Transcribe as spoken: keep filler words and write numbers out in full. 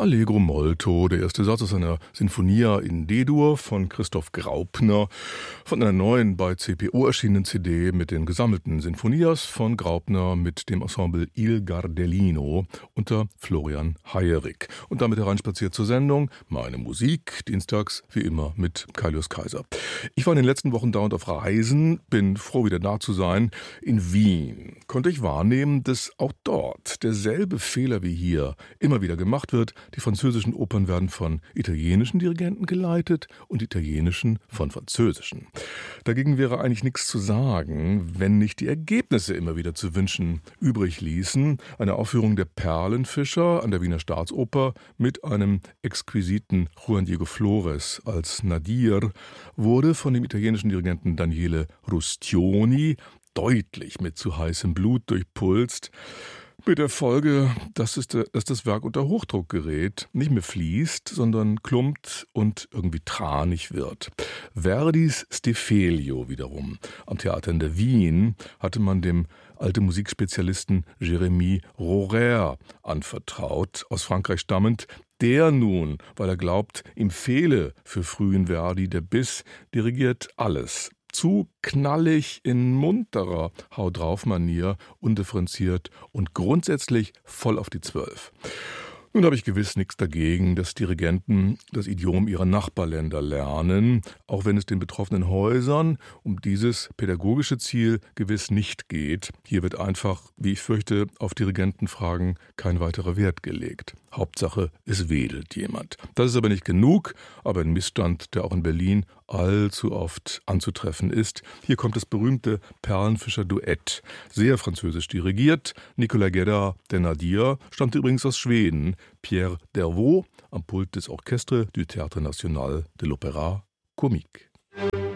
Allegro molto, der erste Satz aus einer Sinfonia in D-Dur von Christoph Graupner, von einer neuen bei C P O erschienenen C D mit den gesammelten Sinfonias von Graupner mit dem Ensemble Il Gardellino unter Florian Heyerik. Und damit hereinspaziert zur Sendung Meine Musik, dienstags wie immer mit Kaius Kaiser. Ich war in den letzten Wochen dauernd auf Reisen, bin froh wieder da zu sein. In Wien konnte ich wahrnehmen, dass auch dort derselbe Fehler wie hier immer wieder gemacht wird. Die französischen Opern werden von italienischen Dirigenten geleitet und die italienischen von französischen. Dagegen wäre eigentlich nichts zu sagen, wenn nicht die Ergebnisse immer wieder zu wünschen übrig ließen. Eine Aufführung der Perlenfischer an der Wiener Staatsoper mit einem exquisiten Juan Diego Flores als Nadir wurde von dem italienischen Dirigenten Daniele Rustioni deutlich mit zu heißem Blut durchpulst. Mit der Folge, dass, es, dass das Werk unter Hochdruck gerät, nicht mehr fließt, sondern klumpt und irgendwie tranig wird. Verdis Stefelio wiederum am Theater in der Wien hatte man dem alte Musikspezialisten Jérémy Rohrer anvertraut, aus Frankreich stammend, der nun, weil er glaubt, ihm fehle für frühen Verdi der Biss, dirigiert alles. Zu knallig in munterer Hau-drauf-Manier, undifferenziert und grundsätzlich voll auf die Zwölf. Nun habe ich gewiss nichts dagegen, dass Dirigenten das Idiom ihrer Nachbarländer lernen, auch wenn es den betroffenen Häusern um dieses pädagogische Ziel gewiss nicht geht. Hier wird einfach, wie ich fürchte, auf Dirigentenfragen kein weiterer Wert gelegt. Hauptsache, es wedelt jemand. Das ist aber nicht genug, aber ein Missstand, der auch in Berlin allzu oft anzutreffen ist. Hier kommt das berühmte Perlenfischer-Duett. Sehr französisch dirigiert. Nicolas Gedda, der Nadir, stammte übrigens aus Schweden. Pierre Dervaux am Pult des Orchestre du Théâtre National de l'Opéra Comique.